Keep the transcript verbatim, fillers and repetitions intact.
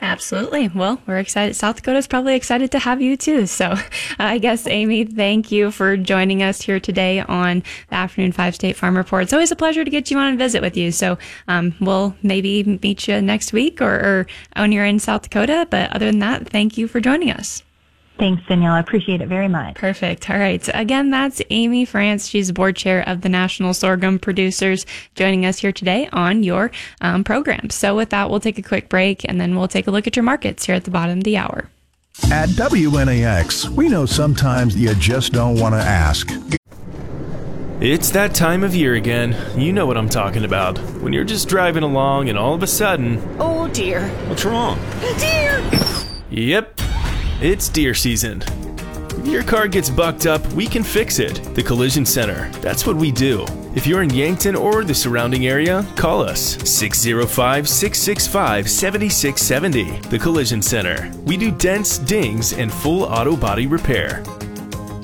Absolutely. Well, we're excited. South Dakota's probably excited to have you too. So uh, I guess, Amy, thank you for joining us here today on the Afternoon five State Farm Report. It's always a pleasure to get you on and visit with you. So um, we'll maybe meet you next week or, or when you're in South Dakota. But other than that, thank you for joining us. Thanks, Danielle. I appreciate it very much. Perfect. All right. Again, that's Amy France. She's board chair of the National Sorghum Producers, joining us here today on your um, program. So with that, we'll take a quick break, and then we'll take a look at your markets here at the bottom of the hour. At W N A X, we know sometimes you just don't want to ask. It's that time of year again. You know what I'm talking about. When you're just driving along and all of a sudden... Oh, dear. What's wrong? Deer! Yep. It's deer season. If your car gets bucked up, we can fix it. The Collision Center. That's what we do. If you're in Yankton or the surrounding area, call us six oh five, six six five, seven six seven oh. The Collision Center. We do dents, dings, and full auto body repair.